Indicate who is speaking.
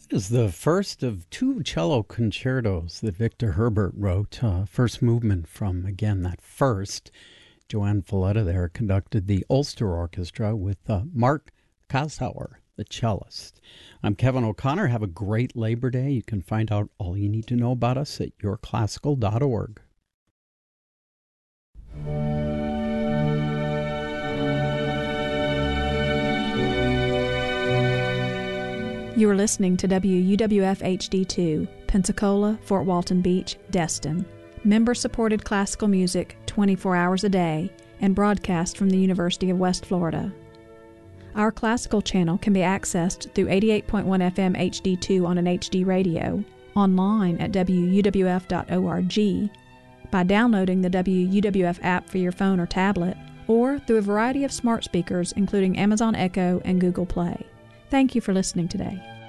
Speaker 1: is the first of two cello concertos that Victor Herbert wrote. First movement from, again, that first. Joanne Falletta there conducted the Ulster Orchestra with Mark Kashauer, the cellist. I'm Kevin O'Connor. Have a great Labor Day. You can find out all you need to know about us at yourclassical.org.
Speaker 2: You are listening to WUWF HD2, Pensacola, Fort Walton Beach, Destin. Member-supported classical music 24 hours a day and broadcast from the University of West Florida. Our classical channel can be accessed through 88.1 FM HD2 on an HD radio, online at wuwf.org, by downloading the WUWF app for your phone or tablet, or through a variety of smart speakers including Amazon Echo and Google Play. Thank you for listening today.